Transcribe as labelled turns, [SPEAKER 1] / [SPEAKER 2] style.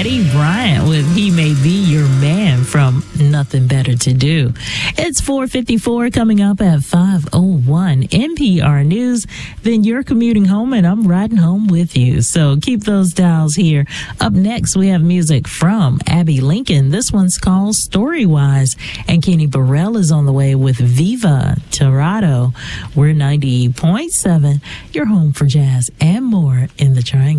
[SPEAKER 1] Eddie Bryant with He May Be Your Man from Nothing Better to Do. It's 4:54 coming up at 5:01 NPR News. Then you're commuting home and I'm riding home with you. So keep those dials here. Up next, we have music from Abby Lincoln. This one's called Storywise. And Kenny Burrell is on the way with Viva Torado. We're 90.7, your home for jazz and more in the Triangle.